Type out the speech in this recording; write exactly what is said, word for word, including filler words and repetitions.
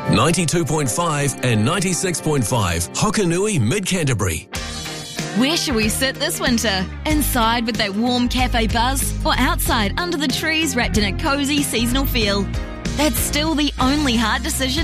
ninety-two point five and ninety-six point five Hokanui Mid-Canterbury. Where shall we sit this winter? Inside with that warm cafe buzz, or outside under the trees wrapped in a cosy seasonal feel? That's still the only hard decision